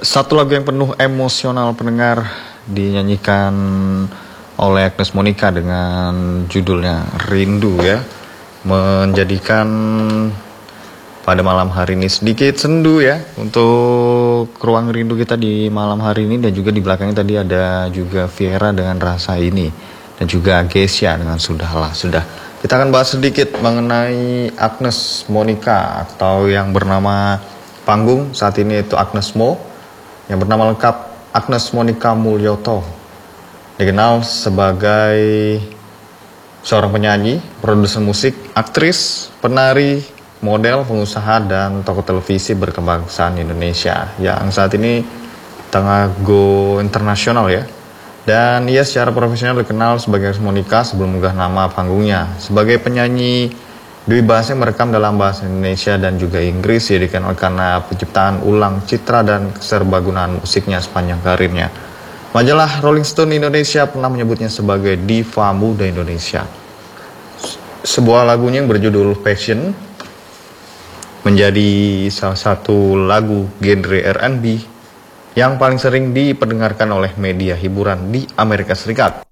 Satu lagu yang penuh emosional pendengar dinyanyikan oleh Agnes Monica dengan judulnya Rindu ya. Menjadikan pada malam hari ini sedikit sendu ya untuk ruang rindu kita di malam hari ini. Dan juga di belakangnya tadi ada juga Viera dengan Rasa Ini, dan juga Gesia dengan Sudahlah Sudah. Kita akan bahas sedikit mengenai Agnes Monica atau yang bernama panggung saat ini itu Agnes Mo, yang bernama lengkap Agnes Monica Mulyoto. Dikenal sebagai seorang penyanyi, produser musik, aktris, penari, model, pengusaha, dan tokoh televisi berkebangsaan Indonesia yang saat ini tengah go internasional ya. Dan ia secara profesional dikenal sebagai Agnes Monica sebelum menggah nama panggungnya. Sebagai penyanyi dwi bahasa yang merekam dalam bahasa Indonesia dan juga Inggris, ia dikenal karena penciptaan ulang citra dan keserbagunaan musiknya sepanjang karirnya. Majalah Rolling Stone Indonesia pernah menyebutnya sebagai diva muda Indonesia. Sebuah lagunya yang berjudul Passion menjadi salah satu lagu genre R&B yang paling sering diperdengarkan oleh media hiburan di Amerika Serikat.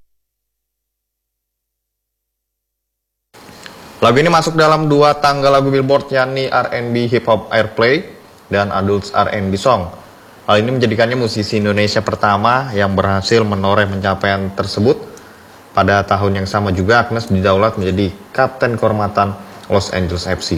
Lagu ini masuk dalam 2 tangga lagu Billboard, yakni R&B Hip Hop Airplay dan Adult R&B Song. Hal ini menjadikannya musisi Indonesia pertama yang berhasil menoreh pencapaian tersebut. Pada tahun yang sama juga Agnes didaulat menjadi Kapten Kehormatan Los Angeles FC.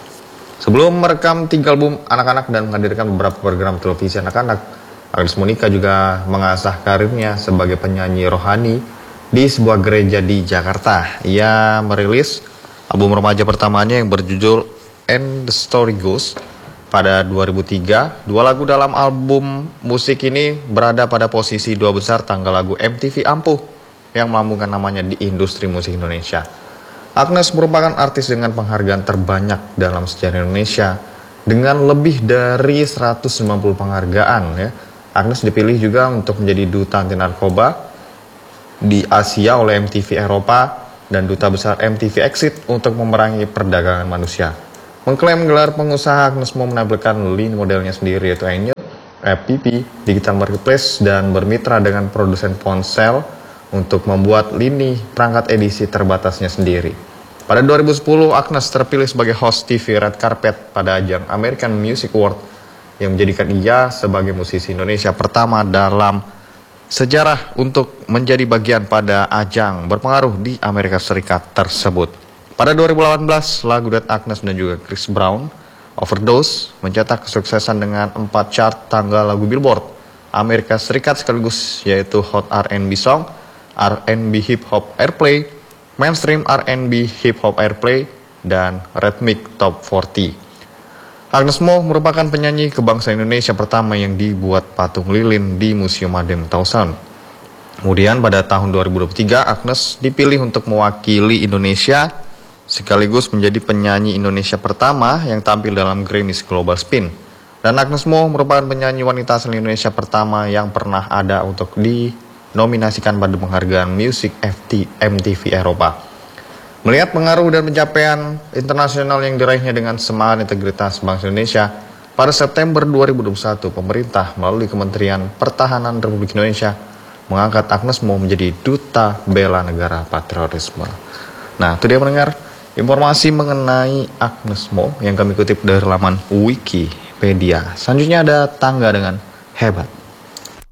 Sebelum merekam 3 album anak-anak dan menghadirkan beberapa program televisi anak-anak, Agnes Monica juga mengasah karirnya sebagai penyanyi rohani di sebuah gereja di Jakarta. Ia merilis album remaja pertamanya yang berjudul And the Story Goes pada 2003. 2 lagu dalam album musik ini berada pada posisi 2 besar tangga lagu MTV Ampuh yang melambungkan namanya di industri musik Indonesia. Agnes merupakan artis dengan penghargaan terbanyak dalam sejarah Indonesia dengan lebih dari 190 penghargaan ya. Agnes dipilih juga untuk menjadi duta anti narkoba di Asia oleh MTV Eropa dan duta besar MTV Exit untuk memerangi perdagangan manusia. Mengklaim gelar pengusaha, Agnes mau menampilkan lini modelnya sendiri yaitu Angel, FPP, Digital Marketplace, dan bermitra dengan produsen ponsel untuk membuat lini perangkat edisi terbatasnya sendiri. Pada 2010, Agnes terpilih sebagai host TV Red Carpet pada ajang American Music Award yang menjadikan ia sebagai musisi Indonesia pertama dalam sejarah untuk menjadi bagian pada ajang berpengaruh di Amerika Serikat tersebut. Pada 2018, lagu duet Agnes dan juga Chris Brown, Overdose, mencetak kesuksesan dengan 4 chart tangga lagu Billboard Amerika Serikat sekaligus, yaitu Hot R&B Song, R&B Hip Hop Airplay, Mainstream R&B Hip Hop Airplay, dan Rhythmic Top 40. Agnes Mo merupakan penyanyi kebangsaan Indonesia pertama yang dibuat patung lilin di Museum Madem Tausan. Kemudian pada tahun 2023, Agnes dipilih untuk mewakili Indonesia sekaligus menjadi penyanyi Indonesia pertama yang tampil dalam Grammys Global Spin. Dan Agnes Mo merupakan penyanyi wanita asal Indonesia pertama yang pernah ada untuk dinominasikan pada penghargaan Music MTV Eropa. Melihat pengaruh dan pencapaian internasional yang diraihnya dengan semangat integritas bangsa Indonesia, pada September 2021, pemerintah melalui Kementerian Pertahanan Republik Indonesia mengangkat Agnes Mo menjadi Duta Bela Negara Patriotisme. Nah, itu dia pendengar, informasi mengenai Agnes Mo yang kami kutip dari laman Wikipedia. Selanjutnya ada tangga dengan hebat.